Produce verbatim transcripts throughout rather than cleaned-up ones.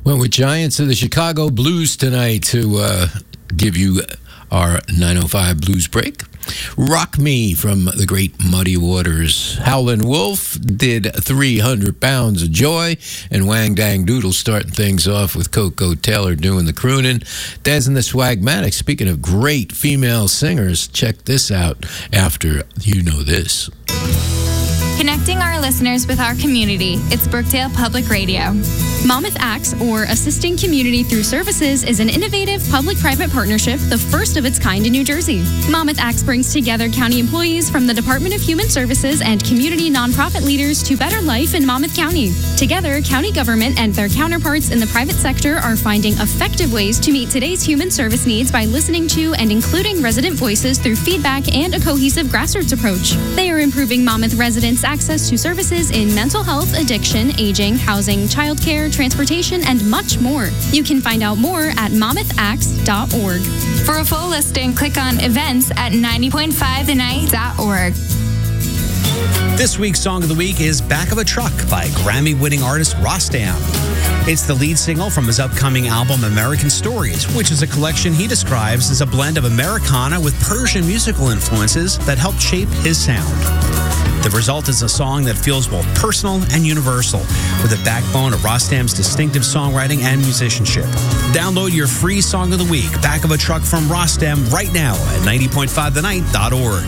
Went with Giants of the Chicago Blues tonight to uh, give you our nine oh five Blues break. Rock Me from the great Muddy Waters. Howlin' Wolf did three hundred pounds of Joy, and Wang Dang Doodle starting things off with Coco Taylor doing the crooning. Des and the Swagmatics, speaking of great female singers, check this out after you know this. Connecting our listeners with our community, it's Brookdale Public Radio. Monmouth Acts, or Assisting Community Through Services, is an innovative public-private partnership, the first of its kind in New Jersey. Monmouth Acts brings together county employees from the Department of Human Services and community nonprofit leaders to better life in Monmouth County. Together, county government and their counterparts in the private sector are finding effective ways to meet today's human service needs by listening to and including resident voices through feedback and a cohesive grassroots approach. They are improving Monmouth residents' access to services in mental health, addiction, aging, housing, childcare, transportation, and much more. You can find out more at monmouth acts dot org. For a full listing, click on events at ninety point five the night dot org. This week's Song of the Week is Back of a Truck by Grammy-winning artist Rostam. It's the lead single from his upcoming album American Stories, which is a collection he describes as a blend of Americana with Persian musical influences that helped shape his sound. The result is a song that feels both personal and universal, with a backbone of Rostam's distinctive songwriting and musicianship. Download your free Song of the Week, Back of a Truck from Rostam, right now at ninety point five the night dot org.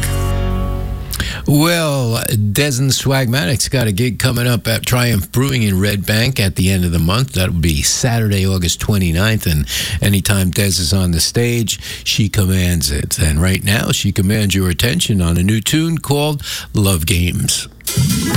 Well, Des and the Swagmatics got a gig coming up at Triumph Brewing in Red Bank at the end of the month. That'll be Saturday, August twenty-ninth, and anytime Des is on the stage, she commands it. And right now, she commands your attention on a new tune called Love Games.